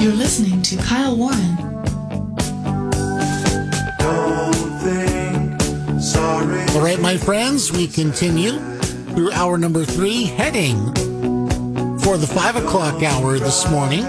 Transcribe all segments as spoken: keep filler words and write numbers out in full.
You're listening to Kyle Warren. Don't think sorry. All right, my friends, we continue through hour number three, heading for the five o'clock hour this morning.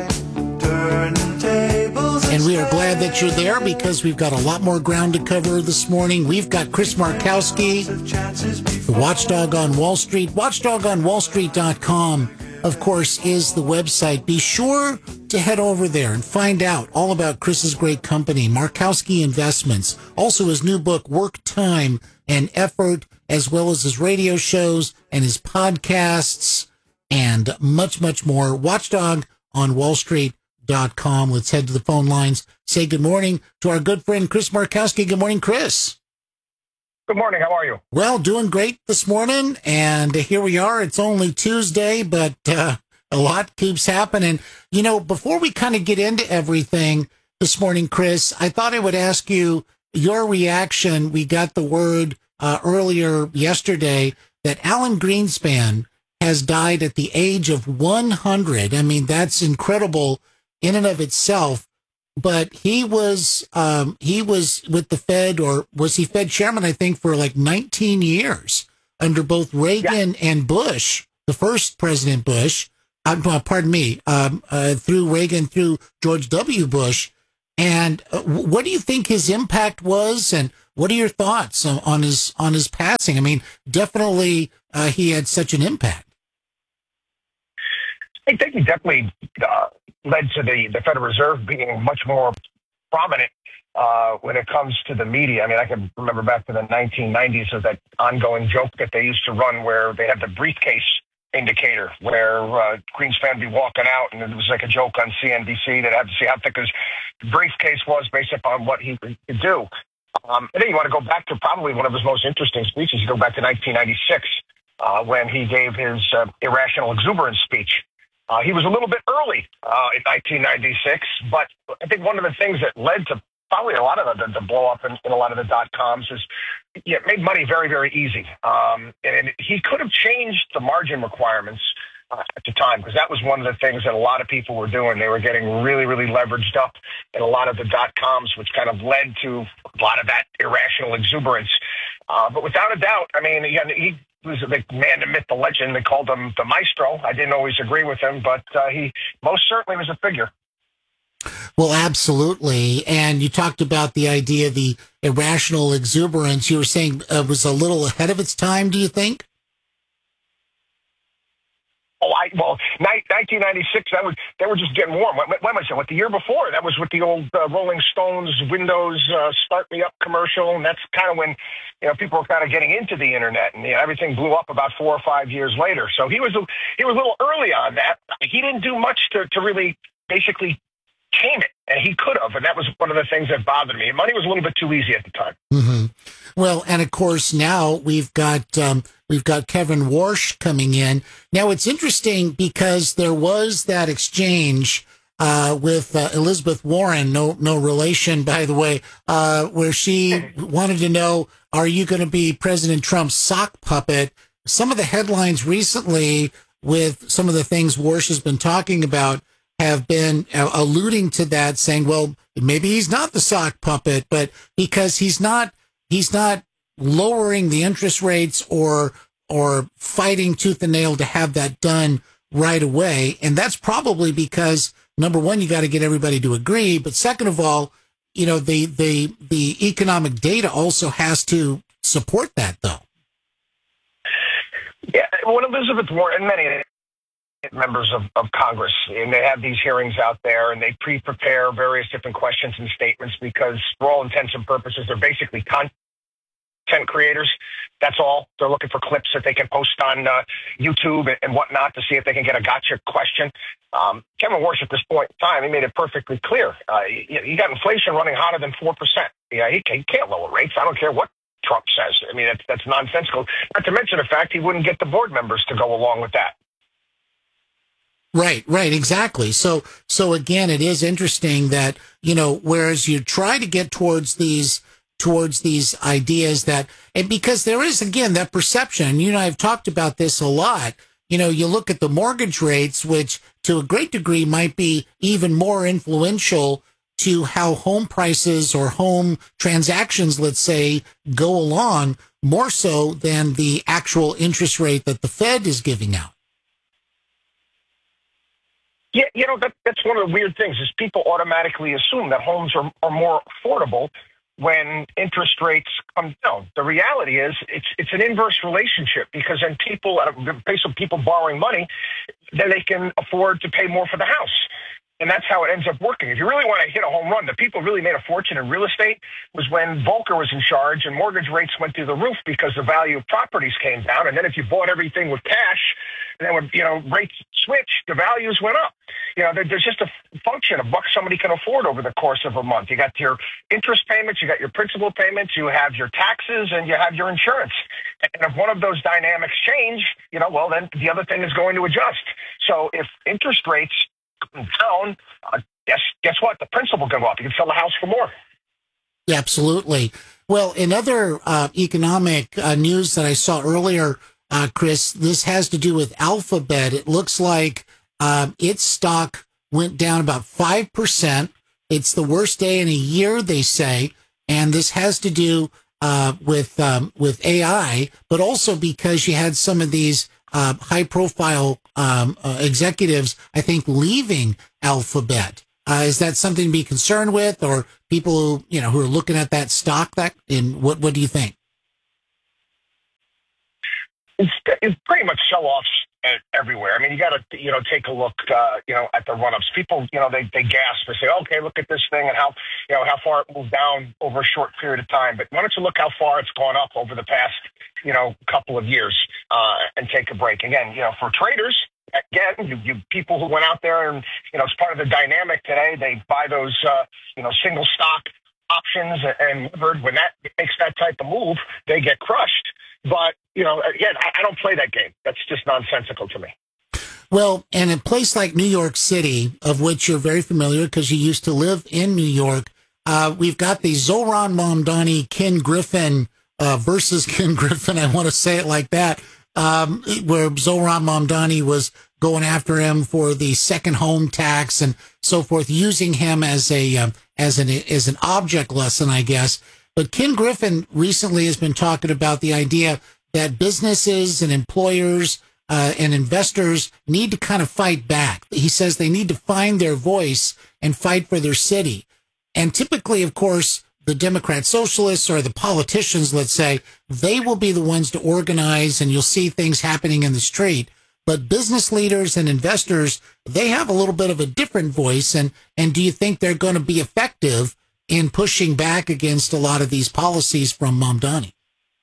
And we are glad that you're there because we've got a lot more ground to cover this morning. We've got Chris Markowski, the Watchdog on Wall Street. watchdog on wall street dot com, of course, is the website. Be sure to head over there and find out all about Chris's great company, Markowski Investments. Also his new book, Work, Time, and Effort, as well as his radio shows and his podcasts and much, much more. watchdog on wall street dot com. Let's head to the phone lines. Say good morning to our good friend, Chris Markowski. Good morning, Chris. Good morning. How are you? Well, doing great this morning. And here we are. It's only Tuesday, but uh, a lot keeps happening. You know, before we kind of get into everything this morning, Chris, I thought I would ask you your reaction. We got the word uh, earlier yesterday that Alan Greenspan has died at the age of one hundred. I mean, that's incredible in and of itself, but he was um, he was with the Fed, or was he Fed chairman, I think, for like nineteen years under both Reagan yeah. and Bush, the first President Bush, uh, pardon me, um, uh, through Reagan, through George W. Bush. And uh, what do you think his impact was, and what are your thoughts on, on his on his passing? I mean, definitely uh, he had such an impact. I think he definitely uh, led to the, the Federal Reserve being much more prominent uh, when it comes to the media. I mean, I can remember back to the nineteen nineties of that ongoing joke that they used to run where they had the briefcase indicator, where uh, Greenspan would be walking out, and it was like a joke on C N B C that had to see how thick his briefcase was based upon what he could do. Um, and then you want to go back to probably one of his most interesting speeches. You go back to nineteen ninety-six uh, when he gave his uh, irrational exuberance speech. Uh, he was a little bit early uh, in nineteen ninety-six, but I think one of the things that led to probably a lot of the, the blow up in, in a lot of the dot-coms is yeah, it made money very, very easy. Um, and it, he could have changed the margin requirements uh, at the time, because that was one of the things that a lot of people were doing. They were getting really, really leveraged up in a lot of the dot-coms, which kind of led to a lot of that irrational exuberance. Uh, but without a doubt, I mean, he, he was the man, the myth, the legend. They called him the maestro. I didn't always agree with him, but uh, he most certainly was a figure. Well, absolutely. And you talked about the idea, the irrational exuberance. You were saying it was a little ahead of its time, do you think? Oh, I, well, nineteen ninety-six, that was, they were just getting warm. When, when was it? What, the year before? That was with the old uh, Rolling Stones Windows uh, Start Me Up commercial. And that's kind of when, you know, people were kind of getting into the internet, and you know, everything blew up about four or five years later. So he was, a, he was a little early on that. He didn't do much to, to really basically tame it, and he could have. And that was one of the things that bothered me. Money was a little bit too easy at the time. Mm-hmm. Well, and of course, now we've got um, we've got Kevin Warsh coming in. Now, it's interesting because there was that exchange uh, with uh, Elizabeth Warren, no no relation, by the way, uh, where she wanted to know, are you going to be President Trump's sock puppet? Some of the headlines recently with some of the things Warsh has been talking about have been uh, alluding to that, saying, well, maybe he's not the sock puppet, but because he's not he's not lowering the interest rates or or fighting tooth and nail to have that done right away. And that's probably because, number one, you got to get everybody to agree. But second of all, you know, the the the economic data also has to support that, though. Yeah, well, Elizabeth Warren and many members of, of Congress, and they have these hearings out there, and they pre-prepare various different questions and statements because, for all intents and purposes, they're basically content creators. That's all. They're looking for clips that they can post on uh, YouTube and, and whatnot to see if they can get a gotcha question. Um, Kevin Warsh, at this point in time, he made it perfectly clear. Uh, you, you got inflation running hotter than four percent. Yeah, he, he can't lower rates. I don't care what Trump says. I mean, that's, that's nonsensical. Not to mention the fact he wouldn't get the board members to go along with that. Right, right, exactly. So, so again, it is interesting that, you know, whereas you try to get towards these, towards these ideas that, and because there is, again, that perception, and you and I have talked about this a lot, you know, you look at the mortgage rates, which to a great degree might be even more influential to how home prices or home transactions, let's say, go along, more so than the actual interest rate that the Fed is giving out. Yeah, you know, that, that's one of the weird things is people automatically assume that homes are, are more affordable when interest rates come down. The reality is it's it's an inverse relationship because then people, at the pace of people borrowing money, then they can afford to pay more for the house. And that's how it ends up working. If you really want to hit a home run, the people who really made a fortune in real estate was when Volcker was in charge and mortgage rates went through the roof because the value of properties came down. And then if you bought everything with cash, and then when, you know, rates switched, the values went up. You know, there, there's just a function, a buck somebody can afford over the course of a month. You got your interest payments, you got your principal payments, you have your taxes, and you have your insurance. And if one of those dynamics change, you know, well, then the other thing is going to adjust. So if interest rates down, uh, guess guess what? The principal can go up. You can sell the house for more. Yeah, absolutely. Well, in other uh, economic uh, news that I saw earlier, uh, Chris, this has to do with Alphabet. It looks like um, its stock went down about five percent. It's the worst day in a year, they say, and this has to do uh, with um, with A I, but also because you had some of these Uh, high-profile um, uh, executives, I think, leaving Alphabet. Uh, is that something to be concerned with, or people who you know who are looking at that stock? That in what what do you think? It's, it's pretty much sell-offs everywhere. I mean, you got to you know take a look uh, you know at the run-ups. People you know they they gasp and say, okay, look at this thing and how you know how far it moved down over a short period of time. But why don't you look how far it's gone up over the past you know couple of years uh, and take a break. Again, you know for traders, again, you, you people who went out there and you know as part of the dynamic today, they buy those uh, you know single stock options and levered. When that makes that type of move, they get crushed. But, you know, again, I, I don't play that game. That's just nonsensical to me. Well, and a place like New York City, of which you're very familiar because you used to live in New York, uh, we've got the Zohran Mamdani, Ken Griffin uh, versus Ken Griffin, I want to say it like that, um, where Zohran Mamdani was going after him for the second home tax and so forth, using him as a um, as an as an object lesson, I guess. But Ken Griffin recently has been talking about the idea that businesses and employers uh, and investors need to kind of fight back. He says they need to find their voice and fight for their city. And typically, of course, the Democrat socialists or the politicians, let's say, they will be the ones to organize and you'll see things happening in the street. But business leaders and investors, they have a little bit of a different voice. And, and do you think they're going to be effective in pushing back against a lot of these policies from Mamdani?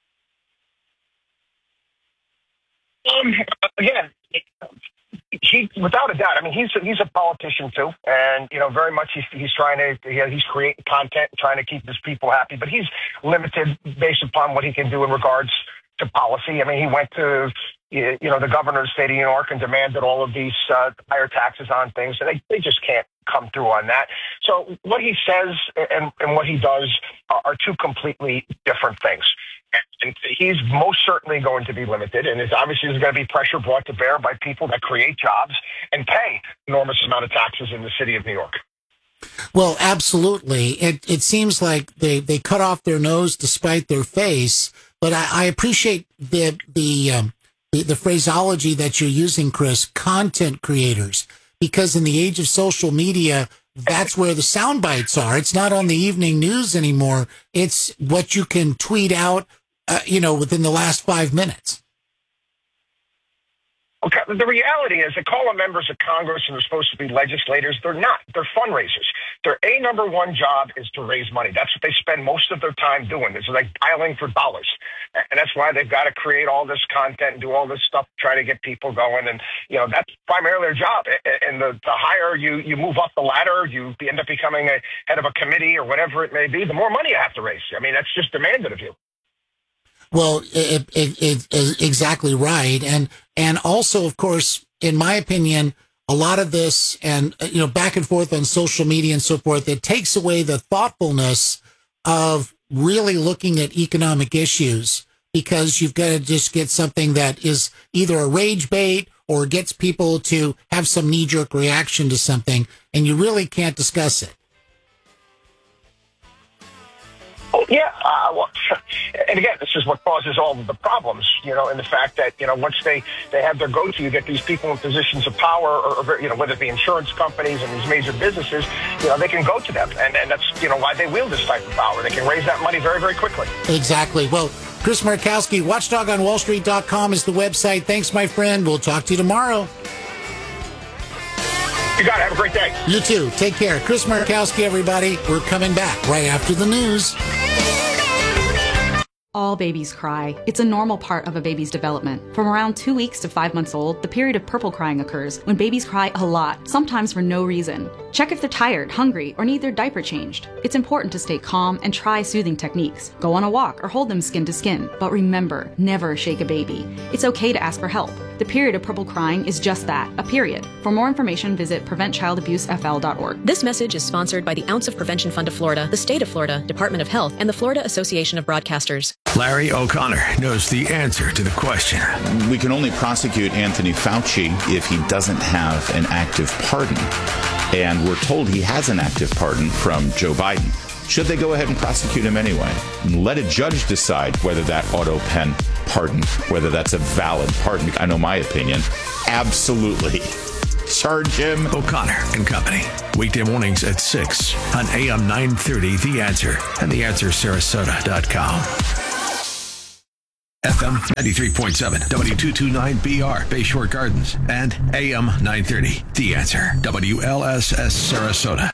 Um, again, he, without a doubt, I mean, he's he's a politician too, and you know, very much he's he's trying to you know, he's creating content, trying to keep his people happy, but he's limited based upon what he can do in regards to policy. I mean, he went to you know the governor of the state of New York and demanded all of these uh, higher taxes on things, and they they just can't come through on that. So what he says and, and what he does are, are two completely different things. And he's most certainly going to be limited, and it's obviously there's going to be pressure brought to bear by people that create jobs and pay enormous amount of taxes in the city of New York. Well, absolutely. It it seems like they, they cut off their nose to spite their face, but I, I appreciate the the, um, the the phraseology that you're using, Chris, content creators, because in the age of social media, that's where the sound bites are. It's not on the evening news anymore. It's what you can tweet out, uh, you know, within the last five minutes. Okay, the reality is they call them members of Congress and they're supposed to be legislators. They're not. They're fundraisers. Their A number one job is to raise money. That's what they spend most of their time doing. It's like dialing for dollars. And that's why they've got to create all this content and do all this stuff to try to get people going. And, you know, that's primarily their job. And the, the higher you, you move up the ladder, you end up becoming a head of a committee or whatever it may be, the more money you have to raise. I mean, that's just demanded of you. Well, it, it, it is exactly right. And, and also, of course, in my opinion, a lot of this and, you know, back and forth on social media and so forth, it takes away the thoughtfulness of really looking at economic issues, because you've got to just get something that is either a rage bait or gets people to have some knee-jerk reaction to something, and you really can't discuss it. Oh, yeah. Uh, well, and again, this is what causes all of the problems, you know, in the fact that, you know, once they, they have their go-to, you get these people in positions of power, or, or, you know, whether it be insurance companies and these major businesses, you know, they can go to them. And, and that's, you know, why they wield this type of power. They can raise that money very, very quickly. Exactly. Well, Chris Markowski, watchdog on wall street dot com is the website. Thanks, my friend. We'll talk to you tomorrow. You got it. Have a great day. You too. Take care. Chris Markowski, everybody. We're coming back right after the news. All babies cry. It's a normal part of a baby's development. From around two weeks to five months old, the period of purple crying occurs when babies cry a lot, sometimes for no reason. Check if they're tired, hungry, or need their diaper changed. It's important to stay calm and try soothing techniques. Go on a walk or hold them skin to skin. But remember, never shake a baby. It's okay to ask for help. The period of purple crying is just that, a period. For more information, visit prevent child abuse f l dot org. This message is sponsored by the Ounce of Prevention Fund of Florida, the State of Florida, Department of Health, and the Florida Association of Broadcasters. Larry O'Connor knows the answer to the question. We can only prosecute Anthony Fauci if he doesn't have an active pardon. And we're told he has an active pardon from Joe Biden. Should they go ahead and prosecute him anyway? And let a judge decide whether that auto pen pardon, whether that's a valid pardon. I know my opinion. Absolutely. Charge him. O'Connor and Company. Weekday mornings at six on A M nine thirty, The Answer, and the answer sarasota dot com. F M ninety-three point seven, W two twenty-nine B R, Bayshore Gardens, and A M nine thirty, The Answer, W L S S Sarasota.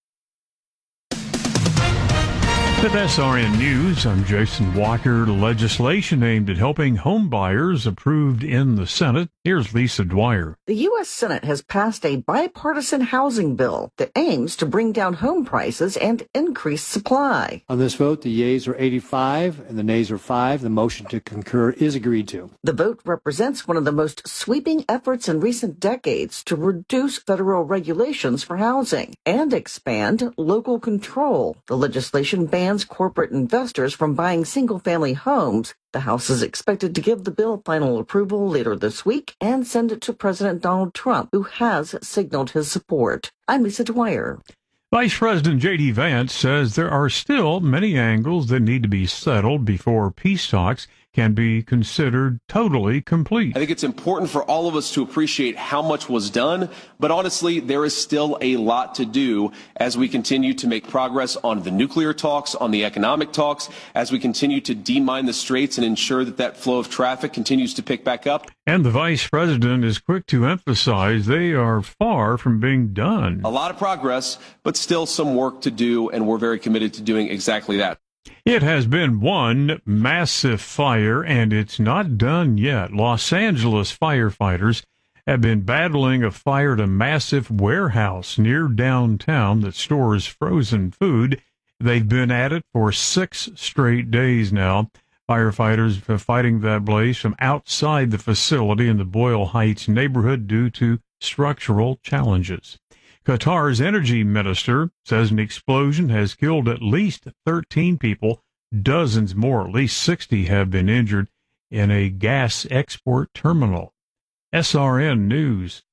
With S R N News, I'm Jason Walker. Legislation aimed at helping home buyers approved in the Senate. Here's Lisa Dwyer. The U S Senate has passed a bipartisan housing bill that aims to bring down home prices and increase supply. On this vote, the yeas are eighty-five and the nays are five. The motion to concur is agreed to. The vote represents one of the most sweeping efforts in recent decades to reduce federal regulations for housing and expand local control. The legislation bans corporate investors from buying single-family homes. The House is expected to give the bill final approval later this week and send it to President Donald Trump, who has signaled his support. I'm Lisa Dwyer. Vice President J D. Vance says there are still many angles that need to be settled before peace talks can be considered totally complete. I think it's important for all of us to appreciate how much was done, but honestly, there is still a lot to do as we continue to make progress on the nuclear talks, on the economic talks, as we continue to demine the straits and ensure that that flow of traffic continues to pick back up. And the vice president is quick to emphasize they are far from being done. A lot of progress, but still some work to do, and we're very committed to doing exactly that. It has been one massive fire, and it's not done yet. Los Angeles firefighters have been battling a fire at a massive warehouse near downtown that stores frozen food. They've been at it for six straight days now. Firefighters are fighting that blaze from outside the facility in the Boyle Heights neighborhood due to structural challenges. Qatar's energy minister says an explosion has killed at least thirteen people. Dozens more, at least sixty, have been injured in a gas export terminal. S R N News.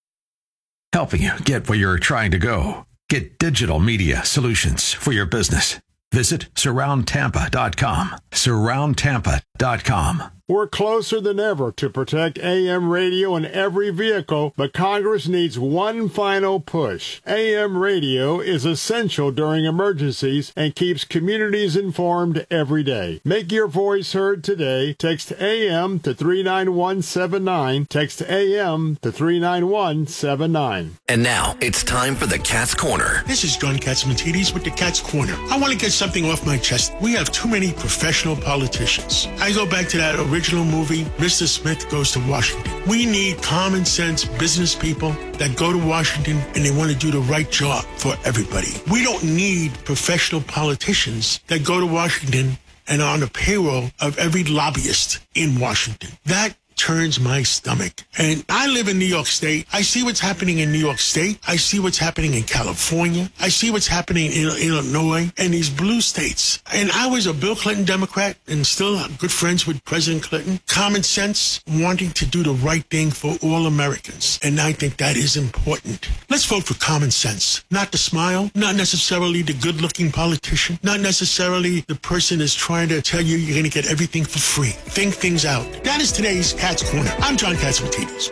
Helping you get where you're trying to go. Get digital media solutions for your business. Visit surround tampa dot com. surround tampa dot com. We're closer than ever to protect A M radio in every vehicle, but Congress needs one final push. A M radio is essential during emergencies and keeps communities informed every day. Make your voice heard today. Text A M to three nine one seven nine. Text A M to three nine one seven nine. And now it's time for the Cat's Corner. This is John Katsimatidis with the Cat's Corner. I want to get something off my chest. We have too many professional politicians. I go back to that original original movie, Mister Smith Goes to Washington. We need common sense business people that go to Washington and they want to do the right job for everybody. We don't need professional politicians that go to Washington and are on the payroll of every lobbyist in Washington. That turns my stomach. And I live in New York State. I see what's happening in New York State. I see what's happening in California. I see what's happening in Illinois and these blue states. And I was a Bill Clinton Democrat and still good friends with President Clinton. Common sense, wanting to do the right thing for all Americans. And I think that is important. Let's vote for common sense. Not the smile, not necessarily the good-looking politician, not necessarily the person is trying to tell you you're going to get everything for free. Think things out. That is today's Cat's Corner. I'm John Catsimatidis.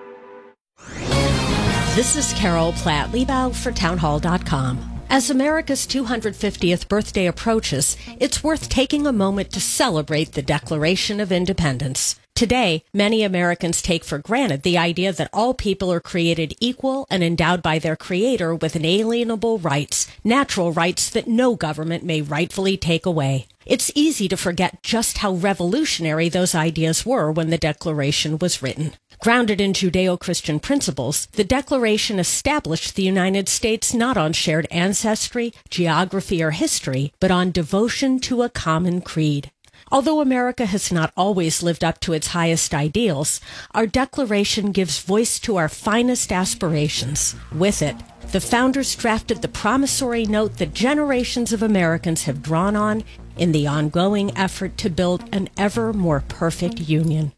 This is Carol Platt Liebau for townhall dot com. As America's two hundred fiftieth birthday approaches, it's worth taking a moment to celebrate the Declaration of Independence. Today, many Americans take for granted the idea that all people are created equal and endowed by their Creator with inalienable rights, natural rights that no government may rightfully take away. It's easy to forget just how revolutionary those ideas were when the Declaration was written. Grounded in Judeo-Christian principles, the Declaration established the United States not on shared ancestry, geography, or history, but on devotion to a common creed. Although America has not always lived up to its highest ideals, our Declaration gives voice to our finest aspirations. With it, the founders drafted the promissory note that generations of Americans have drawn on in the ongoing effort to build an ever more perfect union.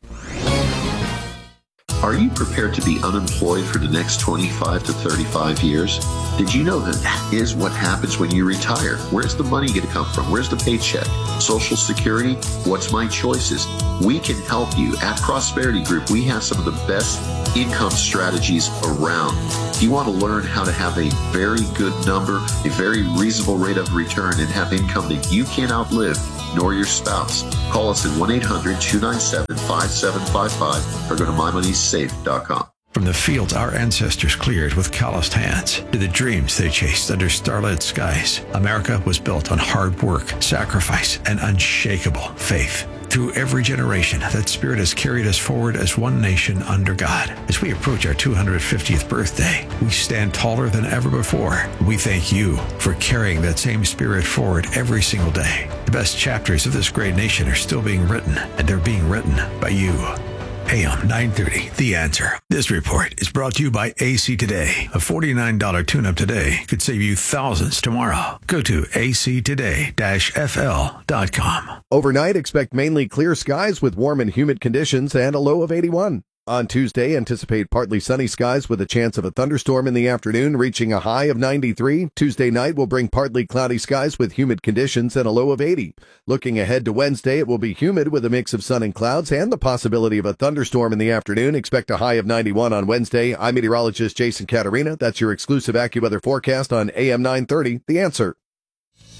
Are you prepared to be unemployed for the next twenty-five to thirty-five years? Did you know that that is what happens when you retire? Where's the money going to come from? Where's the paycheck? Social Security? What's my choices? We can help you. At Prosperity Group, we have some of the best income strategies around. If you want to learn how to have a very good number, a very reasonable rate of return, and have income that you can't outlive, nor your spouse, call us at one eight hundred two nine seven five seven five five or go to my money safe dot com. From the fields our ancestors cleared with calloused hands to the dreams they chased under starlit skies, America was built on hard work, sacrifice, and unshakable faith. Through every generation, that spirit has carried us forward as one nation under God. As we approach our two hundred fiftieth birthday, we stand taller than ever before. We thank you for carrying that same spirit forward every single day. The best chapters of this great nation are still being written, and they're being written by you. A M nine thirty, The Answer. This report is brought to you by A C Today. A forty-nine dollars tune-up today could save you thousands tomorrow. Go to A C today dash F L dot com. Overnight, expect mainly clear skies with warm and humid conditions and a low of eighty-one. On Tuesday, anticipate partly sunny skies with a chance of a thunderstorm in the afternoon, reaching a high of ninety-three. Tuesday night will bring partly cloudy skies with humid conditions and a low of eighty. Looking ahead to Wednesday, it will be humid with a mix of sun and clouds and the possibility of a thunderstorm in the afternoon. Expect a high of ninety-one on Wednesday. I'm meteorologist Jason Caterina. That's your exclusive AccuWeather forecast on A M nine thirty, The Answer.